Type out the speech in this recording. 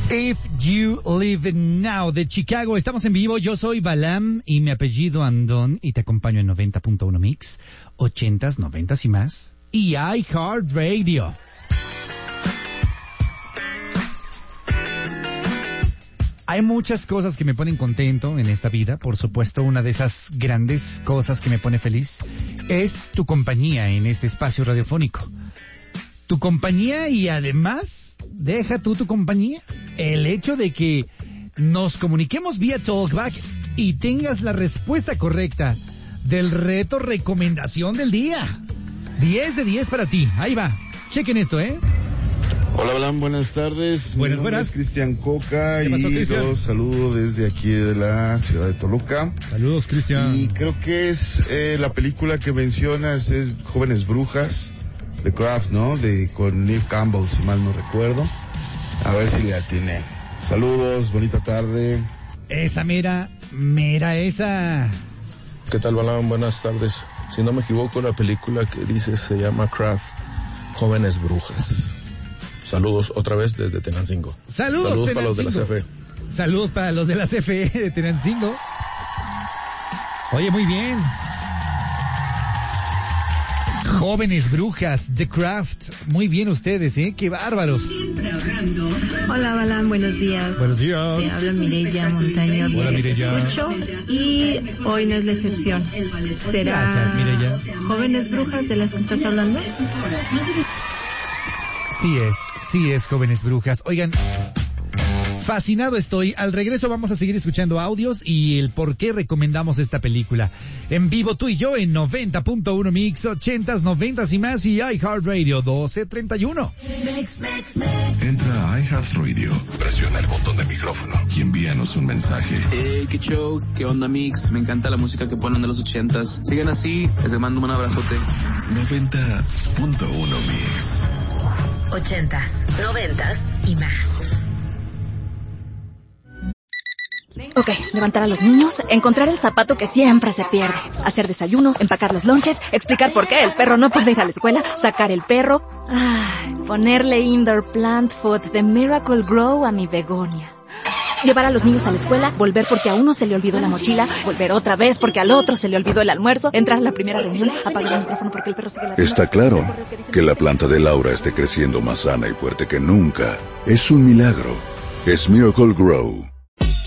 If You Live Now de Chicago. Estamos en vivo. Yo soy Balam y mi apellido Andón y te acompaño en 90.1 Mix, 80s, 90s y más. Y iHeartRadio. Hay muchas cosas que me ponen contento en esta vida. Por supuesto, una de esas grandes cosas que me pone feliz es tu compañía en este espacio radiofónico. Tu compañía y además, deja tú tu compañía, el hecho de que nos comuniquemos vía Talkback y tengas la respuesta correcta del reto recomendación del día. 10 de 10 para ti. Ahí va. Chequen esto, ¿eh? Hola, Balam, buenas tardes. Buenas. Es Cristian Coca. ¿Qué pasó, y Cristian? los saludo desde aquí de la ciudad de Toluca. Saludos, Cristian. Y creo que es la película que mencionas es Jóvenes Brujas, The Craft, ¿no? Con Neve Campbell, si mal no recuerdo. A ver si le atiné. Saludos, bonita tarde. Esa mera esa. ¿Qué tal, Balam? Buenas tardes. Si no me equivoco, la película que dices se llama Craft, Jóvenes Brujas. Saludos otra vez desde Tenancingo. Saludos para los de la CFE. Saludos para los de la CFE de Tenancingo. Oye, muy bien. Jóvenes Brujas, The Craft. Muy bien ustedes, ¿eh? ¡Qué bárbaros! Hola, Balam, buenos días. Buenos días. Te habla Mireya Montaño. Hola, Mireya. Y hoy no es la excepción. ¿Será Gracias, Mireya. Jóvenes Brujas de las que estás hablando? Sí es, Jóvenes Brujas. Oigan, fascinado estoy. Al regreso vamos a seguir escuchando audios y el por qué recomendamos esta película. En vivo tú y yo en 90.1 Mix, 80s, 90s y más y iHeartRadio 1231. Entra a iHeartRadio, presiona el botón de micrófono y envíanos un mensaje. Qué show, qué onda Mix, me encanta la música que ponen de los 80s. Sigan así, les mando un abrazote. 90.1 Mix. 80s, 90s y más. Ok, levantar a los niños, encontrar el zapato que siempre se pierde, hacer desayunos, empacar los lonches, explicar por qué el perro no puede ir a la escuela, sacar el perro, ponerle indoor plant food de Miracle Grow a mi begonia. Llevar a los niños a la escuela, volver porque a uno se le olvidó la mochila, volver otra vez porque al otro se le olvidó el almuerzo, entrar a la primera reunión, apagar el micrófono porque el perro sigue ladrando. Está claro que la planta de Laura esté creciendo más sana y fuerte que nunca. Es un milagro. Es Miracle Grow.